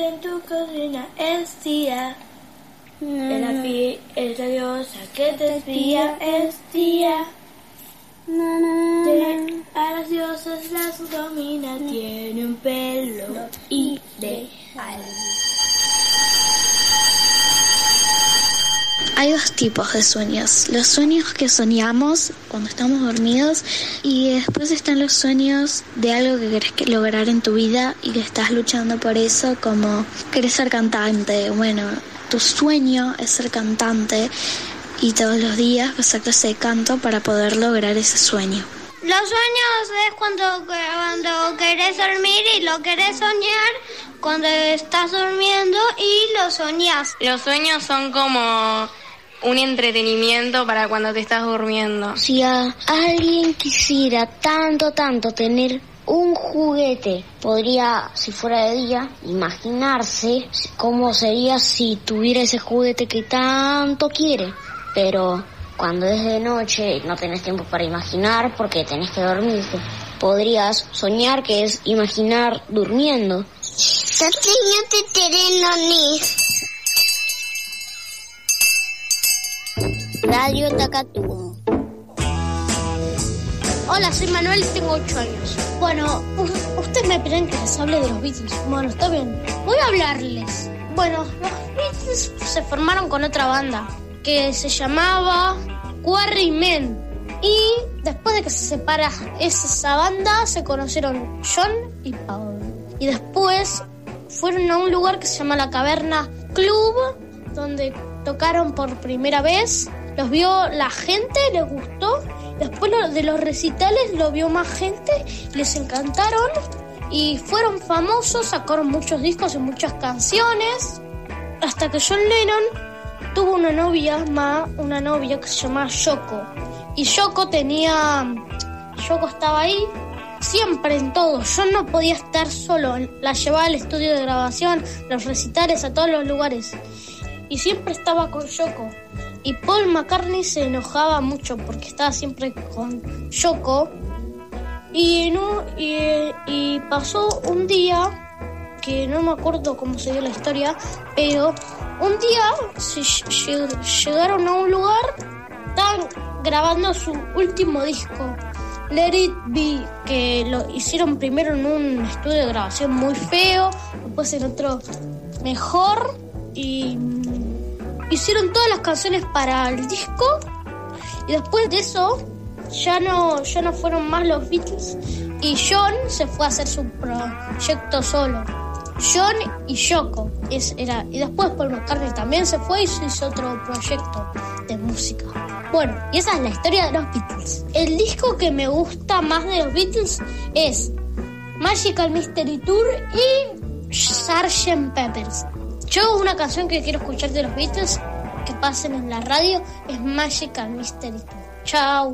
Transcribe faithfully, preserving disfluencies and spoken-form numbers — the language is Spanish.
en tu cocina es día. De la piel esa diosa que te espía es día. De, a las diosas las domina, tiene un pelo ideal. Hay dos tipos de sueños. Los sueños que soñamos cuando estamos dormidos y después están los sueños de algo que querés que lograr en tu vida y que estás luchando por eso, como querés ser cantante. Bueno, tu sueño es ser cantante y todos los días vas a clase de canto para poder lograr ese sueño. Los sueños es cuando, cuando querés dormir y lo querés soñar cuando estás durmiendo y lo soñás. Los sueños son como un entretenimiento para cuando te estás durmiendo. Si a alguien quisiera tanto, tanto tener un juguete, podría, si fuera de día, imaginarse cómo sería si tuviera ese juguete que tanto quiere. Pero cuando es de noche no tenés tiempo para imaginar porque tenés que dormirte. Podrías soñar, que es imaginar durmiendo. Radio Tacatú. Hola, soy Manuel y tengo ocho años. Bueno, ustedes me piden que les hable de los Beatles. Bueno, está bien. Voy a hablarles. Bueno, los Beatles se formaron con otra banda que se llamaba Quarrymen. Y después de que se separa esa banda, se conocieron John y Paul. Y después fueron a un lugar que se llama La Caverna Club, donde tocaron por primera vez. Los vio la gente, les gustó. Después de los recitales lo vio más gente, les encantaron y fueron famosos, sacaron muchos discos y muchas canciones. Hasta que John Lennon tuvo una novia, ma, una novia que se llamaba Yoko. Y Yoko tenía... Yoko estaba ahí siempre en todo. Yo no podía estar solo. La llevaba al estudio de grabación, los recitales, a todos los lugares. Y siempre estaba con Yoko. Y Paul McCartney se enojaba mucho porque estaba siempre con Yoko. Y, no, y, y pasó un día, que no me acuerdo cómo se dio la historia, pero un día se llegaron a un lugar, estaban grabando su último disco, Let It Be, que lo hicieron primero en un estudio de grabación muy feo, después en otro mejor, y hicieron todas las canciones para el disco, y después de eso ya no, ya no fueron más los Beatles, y John se fue a hacer su proyecto solo. John y Yoko es, era, y después Paul McCartney también se fue y hizo otro proyecto de música. Bueno, y esa es la historia de los Beatles. El disco que me gusta más de los Beatles es Magical Mystery Tour y sergeant Pepper's. Yo una canción que quiero escuchar de los Beatles que pasen en la radio es Magical Mystery Tour. Chao.